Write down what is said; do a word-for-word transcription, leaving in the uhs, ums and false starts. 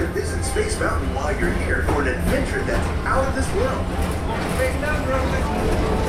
to visit Space Mountain while you're here for an adventure that's out of this world. Big number of